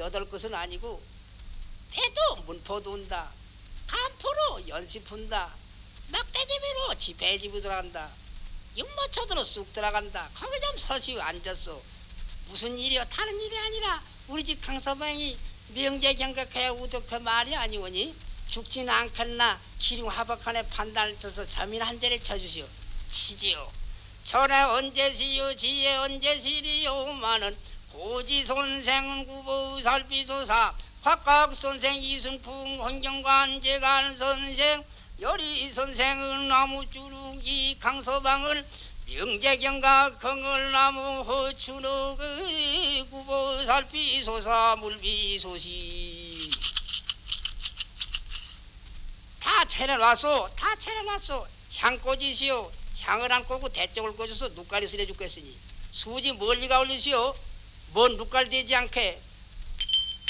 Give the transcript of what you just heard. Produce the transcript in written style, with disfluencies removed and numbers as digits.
여덟 것은 아니고 배도 문포도 온다. 간포로 연시푼다. 막대집으로 지배집으로 들어간다. 육모초도로 쑥 들어간다. 거기 좀 서시오 앉았소. 무슨 일이여 다른 일이 아니라 우리 집 강서방이 명제경각해 우덕해 말이 아니오니 죽지는 않겠나 기륭 하박한에 판단을 쳐서 점이나 한 자리 쳐주시오. 치지요. 전에 언제시요 지혜 언제시리요마는 고지선생은 구보살피소사 곽각선생 이순풍 헌경관 제간선생 여리선생은 나무주룩이 강서방을 명제경각 경을나무 허추르그 구보살피소사 물비소시 다 차려놨소. 다 차려놨소. 향 꽂으시오. 향을 안 꽂고 대쪽을 꽂아서 눈깔이 쓰려 죽겠으니 수지 멀리가 올리시오. 뭔 눈깔 되지 않게